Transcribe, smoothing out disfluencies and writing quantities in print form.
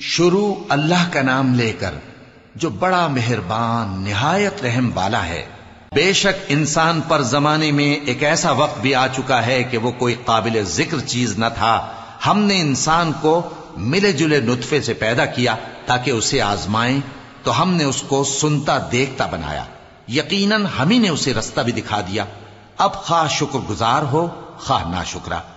शुरू अल्लाह का नाम लेकर जो बड़ा मेहरबान निहायत रहम वाला है। बेशक इंसान पर जमाने में एक ऐसा वक्त भी आ चुका है कि वो कोई काबिल जिक्र चीज न था। हमने इंसान को मिले जुले नुत्फे से पैदा किया ताकि उसे आजमाएं, तो हमने उसको सुनता देखता बनाया। यकीनन हम ही ने उसे रास्ता भी दिखा दिया। अब खा शुक्रगुजार हो खा नाशुक्रा।